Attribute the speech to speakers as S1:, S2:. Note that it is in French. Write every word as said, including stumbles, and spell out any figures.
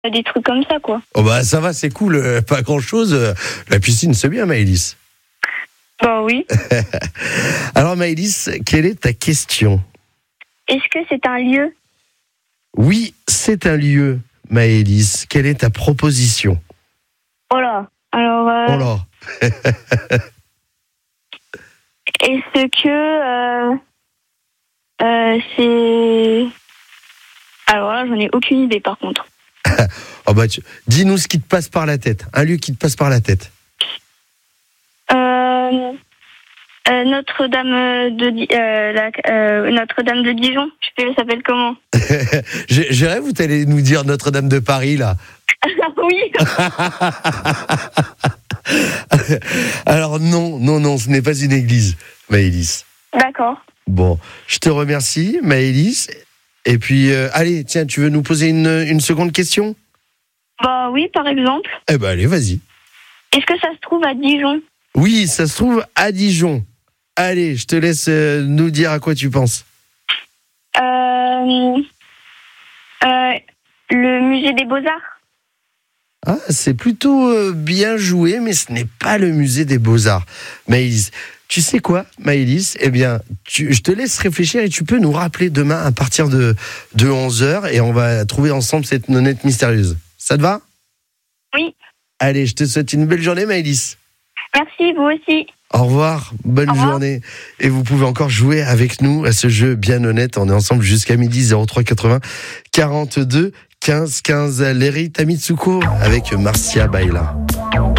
S1: des trucs comme ça, quoi.
S2: Oh bah ça va, c'est cool, euh, pas grand-chose. euh, La piscine, c'est bien, Maëlys.
S1: Bah oui.
S2: Alors Maëlys, quelle est ta question ?
S1: Est-ce que c'est un lieu?
S2: Oui, c'est un lieu, Maëlys. Quelle est ta proposition ?
S1: Oh là. Alors, euh,
S2: Oh là.
S1: est-ce que euh, euh, c'est... Alors là, j'en ai aucune idée, par contre.
S2: Oh bah tu... Dis-nous ce qui te passe par la tête. Un lieu qui te passe par la tête.
S1: Euh, euh, Notre-Dame de Di- euh, la- euh, Notre-Dame de Dijon. Je sais, elle s'appelle comment?
S2: Je, je rêve, vous allez nous dire Notre-Dame de Paris, là.
S1: Oui.
S2: Alors non, non, non, ce n'est pas une église, Maëlys.
S1: D'accord.
S2: Bon, je te remercie, Maëlys. Et puis, euh, allez, tiens, tu veux nous poser une, une seconde question ?
S1: Bah oui, par exemple.
S2: Eh ben allez, vas-y.
S1: Est-ce que ça se trouve à Dijon?
S2: Oui, ça se trouve à Dijon. Allez, je te laisse euh, nous dire à quoi tu penses.
S1: Euh, euh, le musée des Beaux-Arts.
S2: Ah, c'est plutôt euh, bien joué, mais ce n'est pas le musée des Beaux-Arts. Maëlys, tu sais quoi, Maëlys ? Eh bien, tu, je te laisse réfléchir et tu peux nous rappeler demain à partir de, de onze heures et on va trouver ensemble cette nonnette mystérieuse. Ça te va ?
S1: Oui.
S2: Allez, je te souhaite une belle journée, Maëlys.
S1: Merci, vous aussi.
S2: Au revoir, bonne
S1: Au revoir.
S2: journée. Et vous pouvez encore jouer avec nous à ce jeu bien honnête. On est ensemble jusqu'à midi, zéro trois quatre-vingts quarante-deux quinze quinze. Leri Tamitsuko avec Marcia Baila.